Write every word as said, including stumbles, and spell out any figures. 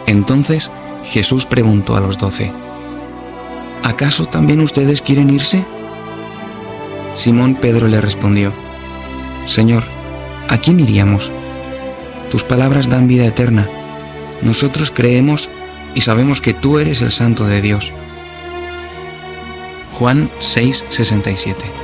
Entonces Jesús preguntó a los doce: ¿acaso también ustedes quieren irse? Simón Pedro le respondió: Señor, ¿a quién iríamos? Tus palabras dan vida eterna. Nosotros creemos y sabemos que tú eres el Santo de Dios. Juan seis, sesenta y siete.